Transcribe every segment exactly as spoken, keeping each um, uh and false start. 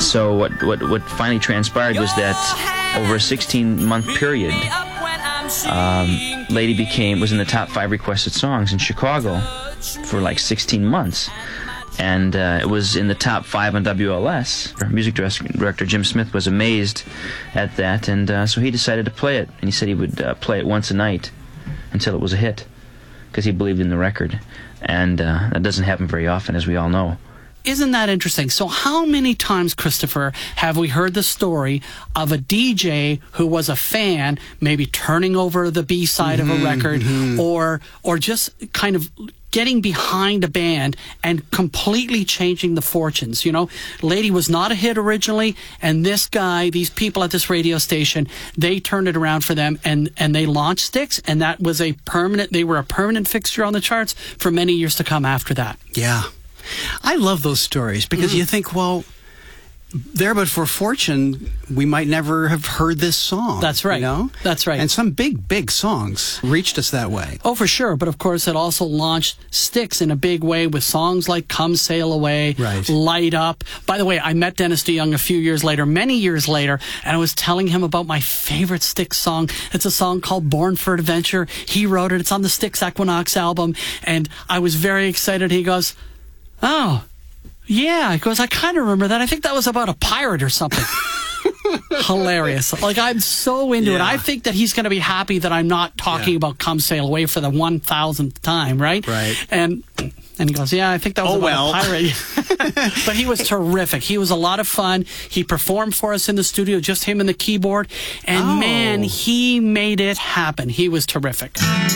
So what, what, what finally transpired was that over a sixteen-month period, um, Lady became was in the top five requested songs in Chicago for like sixteen months. And uh, it was in the top five on W L S. Our music director Jim Smith was amazed at that, and uh, so he decided to play it. And he said he would uh, play it once a night until it was a hit, because he believed in the record. And uh, that doesn't happen very often, as we all know. Isn't that interesting? So how many times, Christopher, have we heard the story of a D J who was a fan maybe turning over the B-side mm-hmm, of a record mm-hmm. or or just kind of getting behind a band and completely changing the fortunes? You know, Lady was not a hit originally, and this guy, these people at this radio station, they turned it around for them, and, and they launched Styx, and that was a permanent, they were a permanent fixture on the charts for many years to come after that. Yeah. I love those stories because mm. you think, well, there but for fortune, we might never have heard this song. That's right. You know? That's right. And some big, big songs reached us that way. Oh, for sure. But of course, it also launched Styx in a big way with songs like Come Sail Away, right. Light Up. By the way, I met Dennis DeYoung a few years later, many years later, and I was telling him about my favorite Styx song. It's a song called Born for Adventure. He wrote it. It's on the Styx Equinox album. And I was very excited. He goes, oh, yeah. He goes, I kind of remember that. I think that was about a pirate or something. Hilarious. Like, I'm so into yeah. it. I think that he's going to be happy that I'm not talking yeah. about Come Sail Away for the one thousandth time, right? Right. And and he goes, yeah, I think that was oh, about well. a pirate. But he was terrific. He was a lot of fun. He performed for us in the studio, just him and the keyboard. And, oh. man, he made it happen. He was terrific.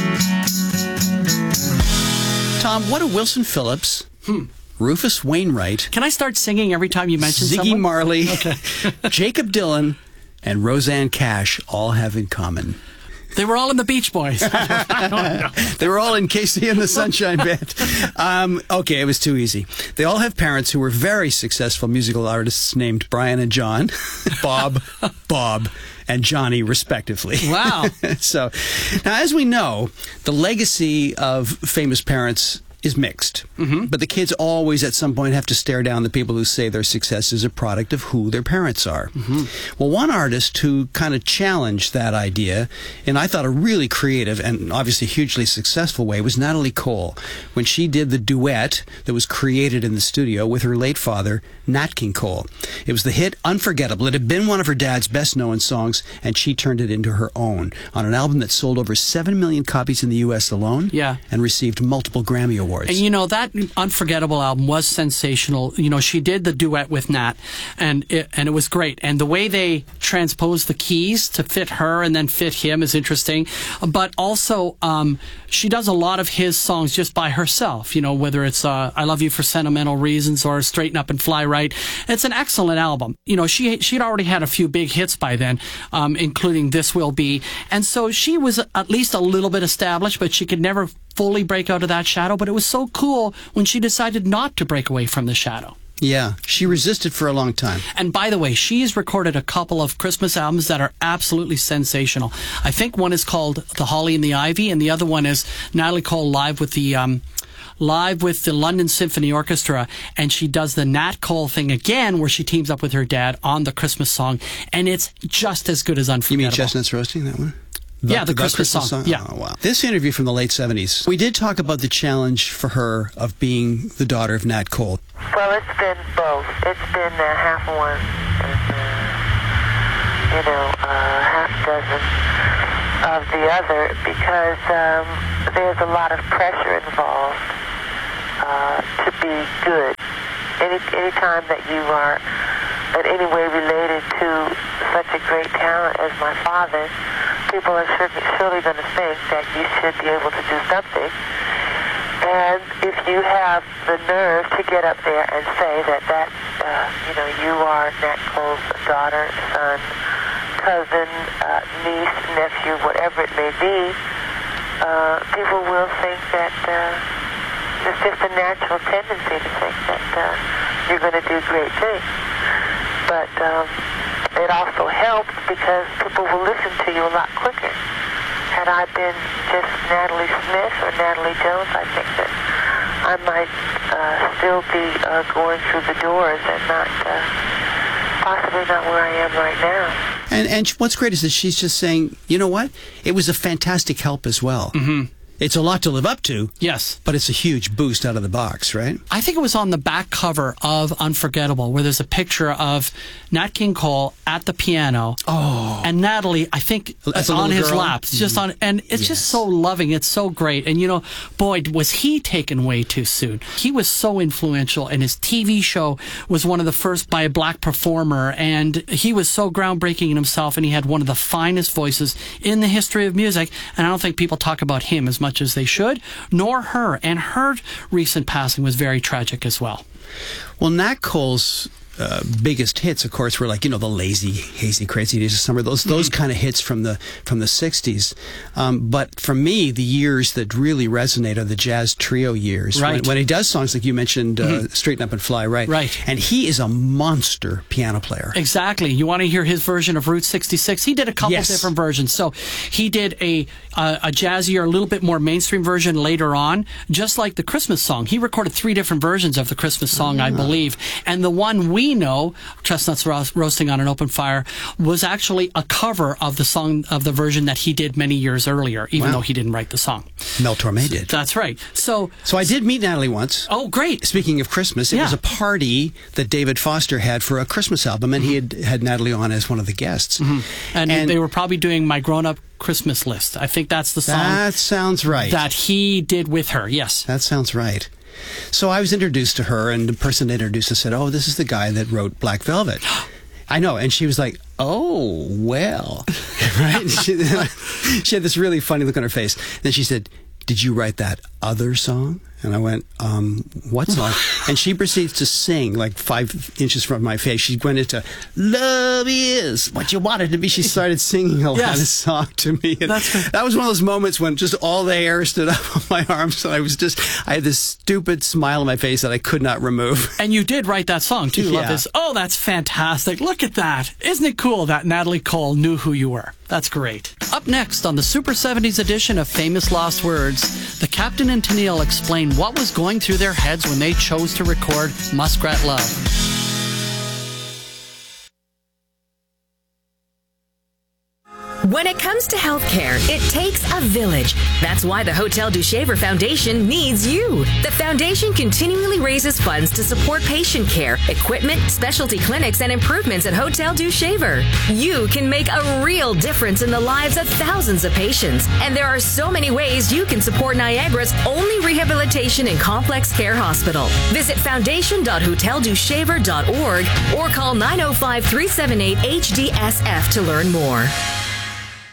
Tom, what do Wilson Phillips... Hmm. Rufus Wainwright. Can I start singing every time you mention Ziggy someone? Marley, okay. Jacob Dylan, and Roseanne Cash all have in common? They were all in the Beach Boys. I don't know. They were all in Casey and the Sunshine Band. Um, okay, it was too easy. They all have parents who were very successful musical artists named Brian and John, Bob, Bob, and Johnny, respectively. Wow. So, now, as we know, the legacy of famous parents is mixed. Mm-hmm. But the kids always at some point have to stare down the people who say their success is a product of who their parents are. Mm-hmm. Well, one artist who kind of challenged that idea, in I thought a really creative and obviously hugely successful way, was Natalie Cole, when she did the duet that was created in the studio with her late father, Nat King Cole. It was the hit Unforgettable. It had been one of her dad's best-known songs, and she turned it into her own on an album that sold over seven million copies in the U S alone yeah. and received multiple Grammy Awards. And, you know, that Unforgettable album was sensational. You know, she did the duet with Nat, and it, and it was great. And the way they transposed the keys to fit her and then fit him is interesting. But also, um, she does a lot of his songs just by herself, you know, whether it's uh, I Love You for Sentimental Reasons or Straighten Up and Fly Right. It's an excellent album. You know, she, she'd already had a few big hits by then, um, including This Will Be. And so she was at least a little bit established, but she could never fully break out of that shadow. But it was so cool when she decided not to break away from the shadow. Yeah, she resisted for a long time. And by the way, she's recorded a couple of Christmas albums that are absolutely sensational. I think one is called The Holly and the Ivy, and the other one is Natalie Cole live with the um, live with the London Symphony Orchestra, and she does the Nat Cole thing again, where she teams up with her dad on the Christmas song, and it's just as good as Unforgettable. You mean Chestnuts Roasting, that one? The, yeah, the, the Christmas, Christmas song. song. Yeah. Oh, wow. This interview from the late seventies, we did talk about the challenge for her of being the daughter of Nat Cole. Well, it's been both. It's been uh, half one and, uh, you know, uh, half dozen of the other, because um, there's a lot of pressure involved uh, to be good. Any any time that you are in any way related to such a great talent as my father, people are surely, surely going to think that you should be able to do something. And if you have the nerve to get up there and say that that, uh, you know, you are Nat Cole's daughter, son, cousin, uh, niece, nephew, whatever it may be, uh, people will think that uh, it's just a natural tendency to think that uh, you're going to do great things. But um, it also helps because people will listen to you a lot quicker. Had I been just Natalie Smith or Natalie Jones, I think that I might uh, still be uh, going through the doors and not uh, possibly not where I am right now. And and what's great is that she's just saying, you know what? It was a fantastic help as well. Mm-hmm. It's a lot to live up to. Yes. But it's a huge boost out of the box, right? I think it was on the back cover of Unforgettable, where there's a picture of Nat King Cole at the piano. Oh. And Natalie, I think, As a on little his girl? lap. It's just on, and it's Yes. just so loving. It's so great. And, you know, boy, was he taken way too soon. He was so influential, and his T V show was one of the first by a black performer, and he was so groundbreaking in himself, and he had one of the finest voices in the history of music. And I don't think people talk about him as much as they should, nor her. And her recent passing was very tragic as well. Well, Nat Cole's uh, biggest hits, of course, were like, you know, the Lazy, Hazy, Crazy Days of Summer, those those kind of hits from the from the sixties. Um, but for me, the years that really resonate are the jazz trio years. Right. When, when he does songs like you mentioned, uh, Mm-hmm. Straighten Up and Fly, right? Right. And he is a monster piano player. Exactly. You want to hear his version of Route sixty-six? He did a couple Yes. different versions. So he did a uh, a jazzier, a little bit more mainstream version later on, just like the Christmas song. He recorded three different versions of the Christmas song, I believe. And the one we know, Chestnuts Ro- Roasting on an Open Fire, was actually a cover of the song, of the version that he did many years earlier, even Wow. though he didn't write the song. Mel Torme did. That's right. So, So I did meet Natalie once. oh, great. Speaking of Christmas, it Yeah. was a party that David Foster had for a Christmas album, and he had had Natalie on as one of the guests. And, And- they were probably doing My Grown Up Christmas List. I think that's the song That sounds right. that he did with her. Yes. That sounds right. So I was introduced to her, and the person that introduced us said, "Oh, this is the guy that wrote Black Velvet." I know, and she was like, "Oh, well," right? she, she had this really funny look on her face. Then she said, "Did you write that other song?" And I went, um, what song? And she proceeds to sing like five inches from my face. She went into, "Love is what you wanted to be." She started singing a Yes. lot of song to me. And That's right. that was one of those moments when just all the hair stood up on my arms. And I was just, I had this stupid smile on my face that I could not remove. And you did write that song, too. Love Yeah. This. Oh, that's fantastic. Look at that. Isn't it cool that Natalie Cole knew who you were? That's great. Up next on the Super seventies edition of Famous Lost Words, the Captain and Tennille explain what was going through their heads when they chose to record Muskrat Love. When it comes to healthcare, it takes a village. That's why the Hotel du Shaver Foundation needs you. The foundation continually raises funds to support patient care, equipment, specialty clinics, and improvements at Hotel du Shaver. You can make a real difference in the lives of thousands of patients. And there are so many ways you can support Niagara's only rehabilitation and complex care hospital. Visit foundation dot hotel du shaver dot org or call nine oh five, three seven eight, H D S F to learn more.